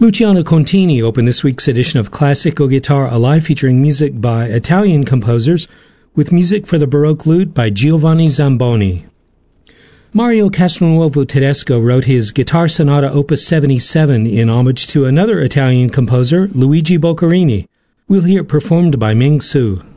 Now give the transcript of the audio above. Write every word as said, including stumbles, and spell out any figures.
Luciano Contini opened this week's edition of Classical Guitar Alive, featuring music by Italian composers, with music for the Baroque lute by Giovanni Zamboni. Mario Castronuovo Tedesco wrote his Guitar Sonata Opus seventy-seven in homage to another Italian composer, Luigi Boccherini. We'll hear it performed by Ming Su.